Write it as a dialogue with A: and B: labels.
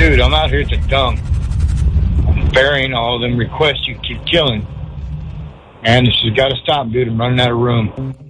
A: dude, I'm out here at the dump. I'm burying all of them requests you keep killing. And this has got to stop, dude. I'm running out of room.